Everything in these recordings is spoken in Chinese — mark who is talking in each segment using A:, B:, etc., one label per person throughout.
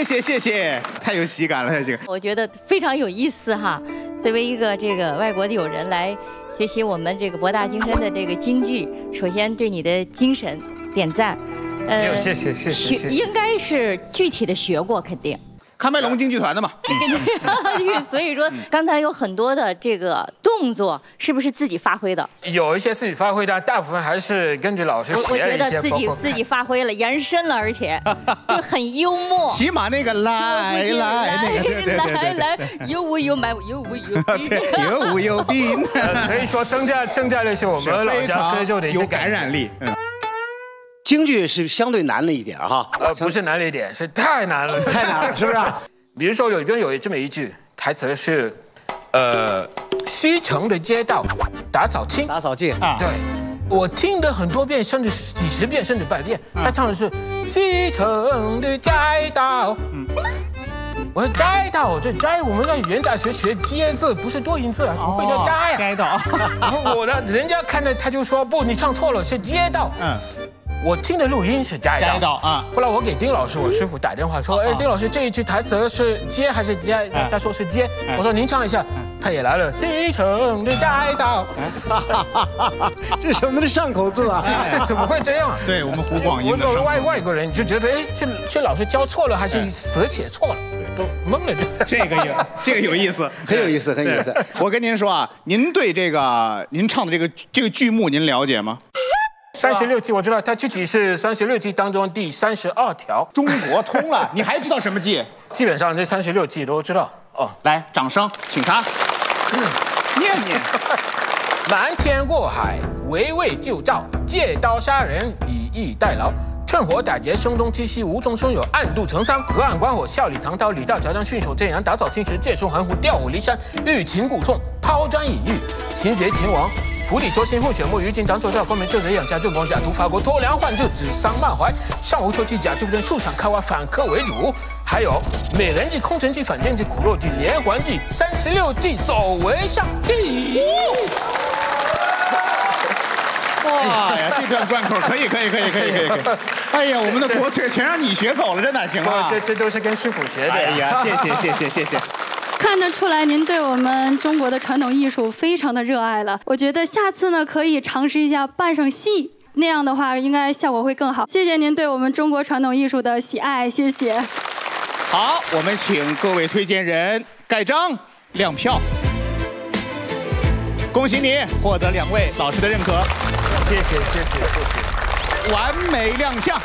A: 谢，太有喜感了，太有喜感。
B: 我觉得非常有意思哈。作为一个这个外国的友人来学习我们这个博大精深的这个京剧，首先对你的精神点赞。
C: 谢谢。
B: 应该是具体的学过，肯定。
A: 喀麦隆京剧团的嘛。
B: 所以说刚才有很多的这个动作，是不是自己发挥的？
C: 有一些自己发挥的，大部分还是根据老师
B: 我觉得
C: 学了一些。
B: 自己发挥了，延伸了，而且就很幽默。
A: 起码那个来那个
B: 来，有无有买有无有病，
A: 有无有病。
C: 可以说增加了一些我们老家非洲的一些
A: 感染力。
D: 京剧是相对难了一点哈，
C: 不是难了一点，是太难了，
D: 太难了，是不是？
C: 比如说有这么一句台词是，西城的街道打扫净，
D: 啊，
C: 对，我听了很多遍，甚至几十遍，甚至100遍。他唱的是西城的街道，我说街道，这街我们在语言大学学街字，不是多音字啊，怎么会叫街呀？
A: 街道。
C: 然后人家看着他就说不，你唱错了，是街道。我听的录音是街道啊。后来我给丁老师，我师傅打电话说，哎，丁老师这一句台词是街还是街？他说是街。我说您唱一下，他也来了，西城的街道。
D: 这什么的上口字啊？
C: 这怎么会这样？
A: 对我们湖广音的。
C: 我作为外国人，你就觉得哎，这老师教错了还是词写错了？都懵了。
A: 这个有意思，
D: 很有意思。
A: 我跟您说啊，您对这个您唱的这个剧目您了解吗
C: ？36计我知道，它具体是36计当中第32条。
A: 中国通了，你还知道什么计？
C: 基本上这36计都知道哦。
A: 来，掌声，请他念。
C: 瞒天过海，围魏救赵，借刀杀人，以逸待劳。趁火打劫，声东击西，无中生有，暗度陈仓，隔岸观火，笑里藏刀，李大乔将驯守镇阳，打扫青石，借书含糊，调虎离山，欲擒故纵，抛砖引玉，擒贼擒王。釜底抽薪，混血摸鱼，金章作战，关门救人，养家救国，假途伐国，偷梁换柱，指桑骂槐，上无求其假救人，树上开花，反客为主。还有美人计、空城计、反间计、苦肉计、连环计、36计，首为上计。
A: 哇呀，这段贯口可以。哎呀，我们的国粹全让你学走了，真的行吗？
C: 这都是跟师傅学的。
A: 哎呀，谢谢。
E: 看得出来，您对我们中国的传统艺术非常的热爱了。我觉得下次呢，可以尝试一下扮上戏，那样的话，应该效果会更好。谢谢您对我们中国传统艺术的喜爱，谢谢。
A: 好，我们请各位推荐人盖章亮票。恭喜你获得2位老师的认可，
C: 谢谢，
A: 完美亮相。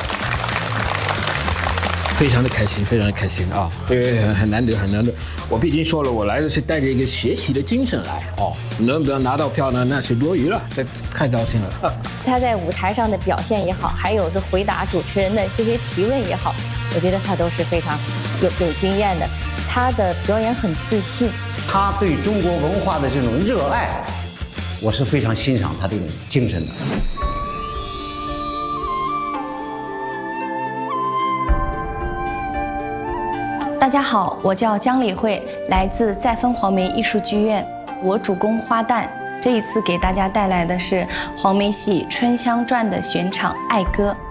F: 非常的开心啊！因为很难得。我毕竟说了，我来的是带着一个学习的精神来哦。能不能拿到票呢？那是多余了，这太高兴了。
B: 他在舞台上的表现也好，还有是回答主持人的这些提问也好，我觉得他都是非常有经验的。他的表演很自信，
D: 他对中国文化的这种热爱，我是非常欣赏他这种精神的。
G: 大家好，我叫姜李慧，来自再分黄梅艺术剧院，我主攻花旦。这一次给大家带来的是黄梅戏《春香传》的选场《爱歌》。